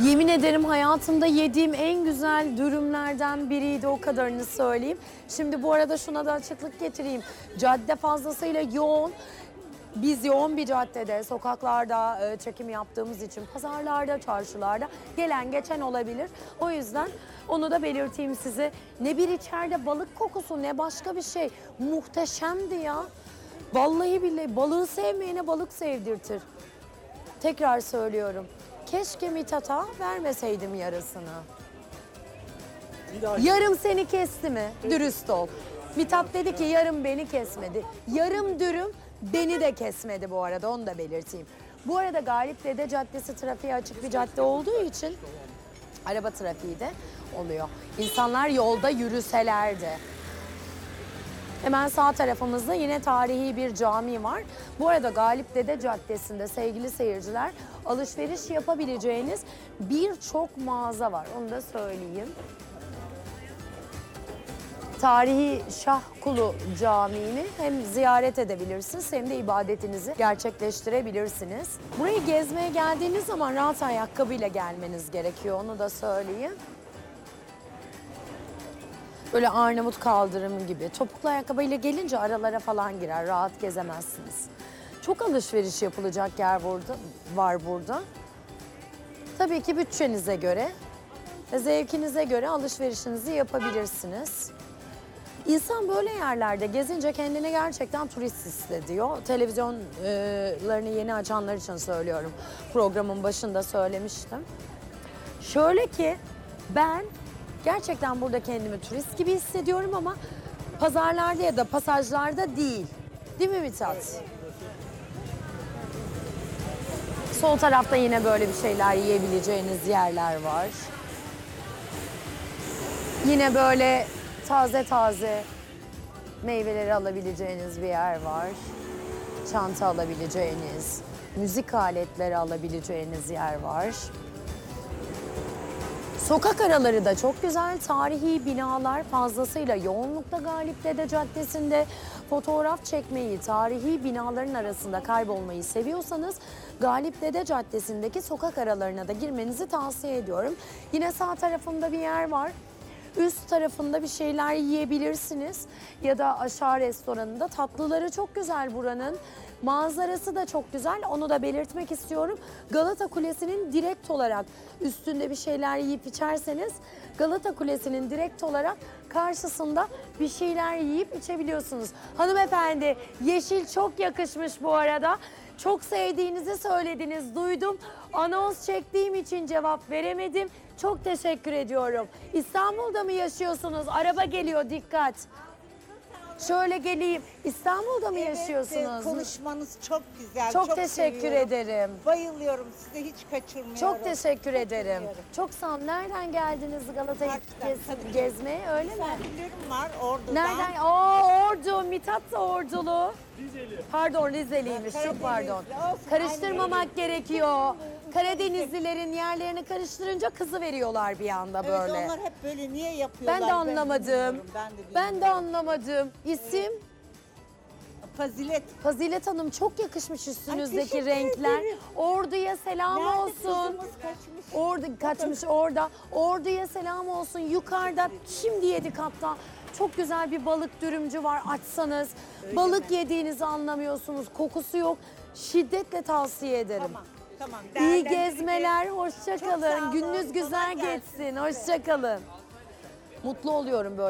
Yemin ederim hayatımda yediğim en güzel dürümlerden biriydi, o kadarını söyleyeyim. Şimdi bu arada şuna da açıklık getireyim. Cadde fazlasıyla yoğun. Biz yoğun bir caddede, sokaklarda çekim yaptığımız için pazarlarda, çarşılarda gelen geçen olabilir. O yüzden onu da belirteyim size. Ne bir içeride balık kokusu ne başka bir şey. Muhteşemdi ya. Vallahi billahi balığı sevmeyene balık sevdirtir. Tekrar söylüyorum. Keşke Mithat'a vermeseydim yarısını. Yarım seni kesti mi? Dürüst ol. Mithat dedi ki yarım beni kesmedi. Yarım dürüm beni de kesmedi bu arada, onu da belirteyim. Bu arada Galip Dede Caddesi trafiğe açık bir cadde olduğu için araba trafiği de oluyor. İnsanlar yolda yürüselerdi. Hemen sağ tarafımızda yine tarihi bir cami var. Bu arada Galip Dede Caddesi'nde sevgili seyirciler alışveriş yapabileceğiniz birçok mağaza var. Onu da söyleyeyim. Tarihi Şahkulu Camii'ni hem ziyaret edebilirsiniz hem de ibadetinizi gerçekleştirebilirsiniz. Burayı gezmeye geldiğiniz zaman rahat ayakkabıyla gelmeniz gerekiyor, onu da söyleyeyim. Böyle Arnavut kaldırımı gibi. Topuklu ayakkabıyla gelince aralara falan girer, rahat gezemezsiniz. Çok alışveriş yapılacak yer var burada. Tabii ki bütçenize göre ve zevkinize göre alışverişinizi yapabilirsiniz. İnsan böyle yerlerde gezince kendini gerçekten turist hissediyor. Televizyonlarını yeni açanlar için söylüyorum. Programın başında söylemiştim. Şöyle ki ben gerçekten burada kendimi turist gibi hissediyorum ama pazarlarda ya da pasajlarda değil. Değil mi Mithat? Sol tarafta yine böyle bir şeyler yiyebileceğiniz yerler var. Yine böyle taze taze meyveleri alabileceğiniz bir yer var. Çanta alabileceğiniz, müzik aletleri alabileceğiniz yer var. Sokak araları da çok güzel. Tarihi binalar fazlasıyla yoğunlukta Galip Dede Caddesi'nde. Fotoğraf çekmeyi, tarihi binaların arasında kaybolmayı seviyorsanız Galip Dede Caddesi'ndeki sokak aralarına da girmenizi tavsiye ediyorum. Yine sağ tarafımda bir yer var. Üst tarafında bir şeyler yiyebilirsiniz ya da aşağı restoranında. Tatlıları çok güzel buranın. Manzarası da çok güzel. Onu da belirtmek istiyorum. Galata Kulesi'nin direkt olarak üstünde bir şeyler yiyip içerseniz Galata Kulesi'nin direkt olarak karşısında bir şeyler yiyip içebiliyorsunuz. Hanımefendi, yeşil çok yakışmış bu arada. Çok sevdiğinizi söylediniz, duydum. Anons çektiğim için cevap veremedim. Çok teşekkür ediyorum. İstanbul'da mı yaşıyorsunuz? Araba geliyor, dikkat. Şöyle geleyim. İstanbul'da mı yaşıyorsunuz? Konuşmanız çok güzel. Çok teşekkür seviyorum. ederim. Bayılıyorum, sizi hiç kaçırmıyorum. Çok teşekkür ederim. seviyorum. Çok sağ olun. Nereden geldiniz Galata'yı Kaçtan, tabii. gezmeye, öyle mi? Misafirlerim var Ordu'dan. Nereden? Ordu. Mithat da Ordulu. Rizeli. Pardon, Rizeliymiş. Çok pardon. Olsun, Karıştırmamak aynı gerekiyor. Karadenizlilerin yerlerini karıştırınca kızı veriyorlar bir anda Evet, böyle. onlar hep böyle niye yapıyorlar? Ben de anlamadım. bilmiyorum, Ben de anlamadım. İsim? Fazilet. Fazilet Hanım, çok yakışmış üstünüzdeki teşekkür renkler. ederim. Ordu'ya selam Nerede olsun. kızımız kaçmış? Orada kaçmış orada. Ordu'ya selam olsun. Yukarıda şimdi yedik hatta. Çok güzel bir balık dürümcü var, açsanız. Balık yediğinizi anlamıyorsunuz. Kokusu yok. Şiddetle tavsiye ederim. Tamam, tamam. İyi Değerlendireceğim. gezmeler, hoşça Çok sağ kalın. olun, Gününüz güzel kolay gelsin. geçsin. Hoşça kalın. Mutlu oluyorum böyle.